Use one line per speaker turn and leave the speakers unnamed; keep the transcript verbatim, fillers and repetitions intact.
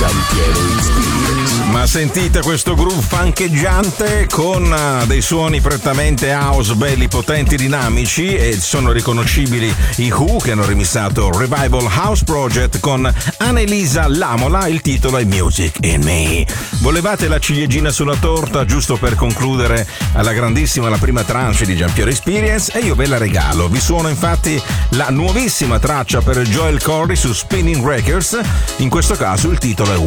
Giampiero Experience.
Ma sentite questo groove funcheggiante con uh, dei suoni prettamente house, belli, potenti, dinamici, e sono riconoscibili i Who, che hanno remixato Revival House Project con Annelisa Lamola. Il titolo è Music in Me. Volevate la ciliegina sulla torta giusto per concludere alla grandissima la prima tranche di Giampiero Experience, e io ve la regalo. Vi suono infatti la nuovissima traccia per Joel Corry su Spinning Records. In questo caso il titolo è